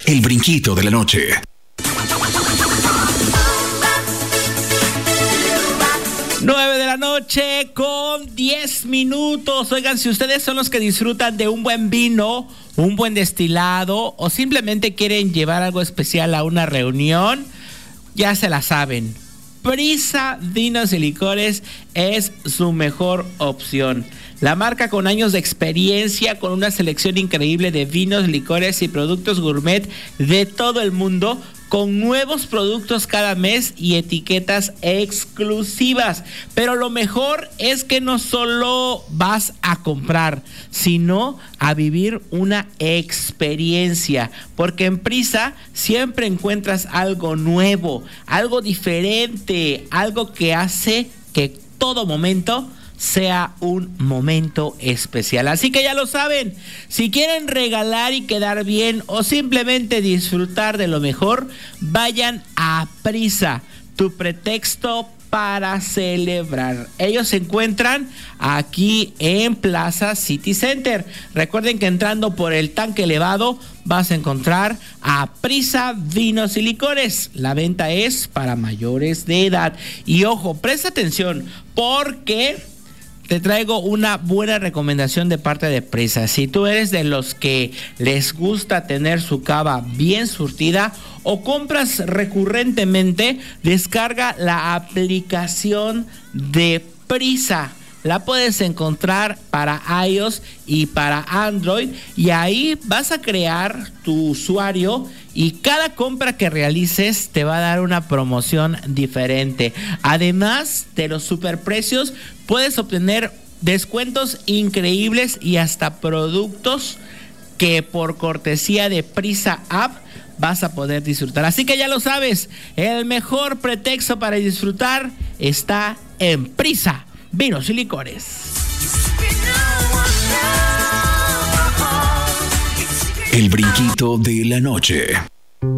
El brinquito de la noche. Nueve de la noche con 10 minutos. Oigan, si ustedes son los que disfrutan de un buen vino, un buen destilado o simplemente quieren llevar algo especial a una reunión, ya se la saben. Prisa Vinos y Licores es su mejor opción. La marca con años de experiencia, con una selección increíble de vinos, licores y productos gourmet de todo el mundo, con nuevos productos cada mes y etiquetas exclusivas. Pero lo mejor es que no solo vas a comprar, sino a vivir una experiencia, porque en Prisa siempre encuentras algo nuevo, algo diferente, algo que hace que todo momento sea un momento especial. Así que ya lo saben, si quieren regalar y quedar bien o simplemente disfrutar de lo mejor, vayan a Prisa, tu pretexto para celebrar. Ellos se encuentran aquí en Plaza City Center. Recuerden que entrando por el tanque elevado vas a encontrar a Prisa Vinos y Licores. La venta es para mayores de edad. Y ojo, presta atención porque te traigo una buena recomendación de parte de Prisa. Si tú eres de los que les gusta tener su cava bien surtida o compras recurrentemente, descarga la aplicación de Prisa. La puedes encontrar para iOS y para Android y ahí vas a crear tu usuario y cada compra que realices te va a dar una promoción diferente. Además de los superprecios, puedes obtener descuentos increíbles y hasta productos que por cortesía de Prisa App vas a poder disfrutar. Así que ya lo sabes, el mejor pretexto para disfrutar está en Prisa Vinos y Licores. El brinquito de la noche.